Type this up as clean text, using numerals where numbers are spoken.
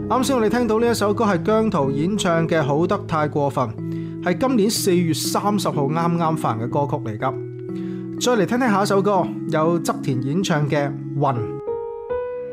啱先我哋聽到呢一首歌係姜濤演唱嘅《好得太過分》，係今年4月30號啱啱發嘅歌曲嚟㗎。再嚟聽聽下一首歌，有側田演唱嘅《雲》。